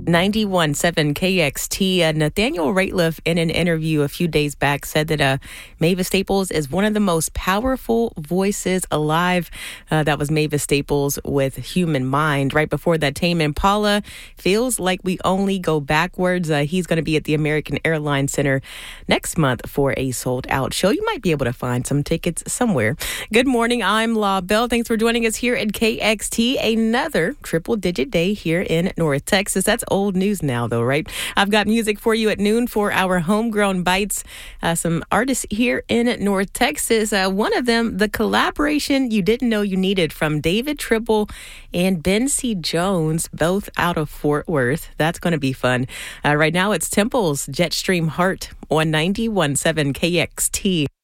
91.7 KXT. Nathaniel Rateliff, in an interview a few days back, said that Mavis Staples is one of the most powerful voices alive. That was Mavis Staples with Human Mind. Right before that, Tame Impala, Feels Like We Only Go Backwards. He's going to be at the American Airlines Center next month for a sold-out show. You might be able to find some tickets somewhere. Good morning. I'm La Belle. Thanks for joining us here at KXT. Another triple-digit day here in North Texas. That's old news now, though, right? I've got music for you at noon for our homegrown bites. Some artists here in North Texas. One of them, the collaboration you didn't know you needed, from David Tribble and Ben C. Jones, both out of Fort Worth. That's going to be fun. Right now, it's Temple's Jetstream Heart on 91.7 KXT.